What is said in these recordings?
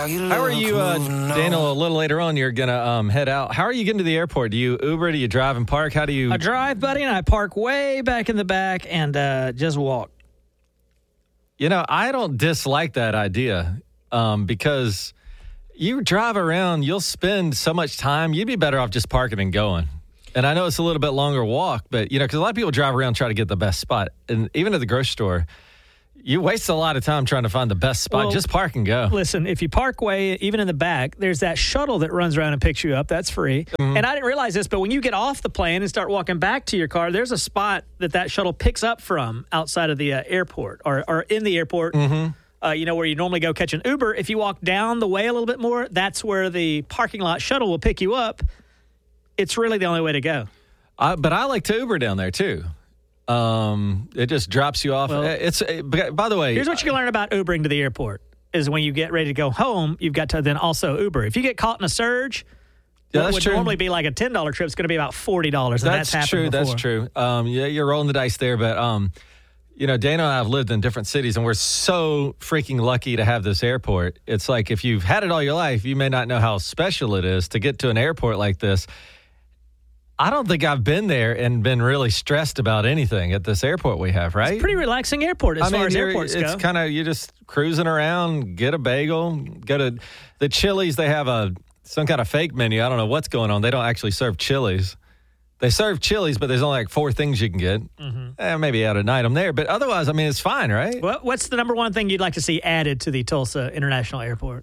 How are you, Daniel? A little later on, you're going to head out. How are you getting to the airport? Do you Uber? Do you drive and park? How do you? I drive, buddy, and I park way back in the back and just walk. You know, I don't dislike that idea because you drive around, you'll spend so much time. You'd be better off just parking and going. And I know it's a little bit longer walk, but, you know, because a lot of people drive around try to get the best spot. And even at the grocery store, you waste a lot of time trying to find the best spot. Well, just park and go. Listen, if you park way, even in the back, there's that shuttle that runs around and picks you up. That's free. Mm-hmm. And I didn't realize this, but when you get off the plane and start walking back to your car, there's a spot that shuttle picks up from outside of the airport or in the airport, you know, where you normally go catch an Uber. If you walk down the way a little bit more, that's where the parking lot shuttle will pick you up. It's really the only way to go. But I like to Uber down there, too. It just drops you off. Well, by the way, here's what you can learn about Ubering to the airport is when you get ready to go home, you've got to then also Uber. If you get caught in a surge, what would normally be like a $10 trip, it's going to be about $40. And that's happened true. before. That's true. Yeah, you're rolling the dice there, but you know, Dana and I have lived in different cities, and we're so freaking lucky to have this airport. It's like if you've had it all your life, you may not know how special it is to get to an airport like this. I don't think I've been there and been really stressed about anything at this airport we have, right? It's a pretty relaxing airport as far as airports go. It's kind of, you're just cruising around, get a bagel, go to the Chili's. They have some kind of fake menu. I don't know what's going on. They don't actually serve Chili's. They serve Chili's, but there's only like 4 things you can get. Mm-hmm. Maybe add an item there. But otherwise, I mean, it's fine, right? What's the number one thing you'd like to see added to the Tulsa International Airport?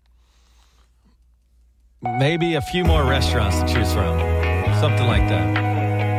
Maybe a few more restaurants to choose from. Something like that.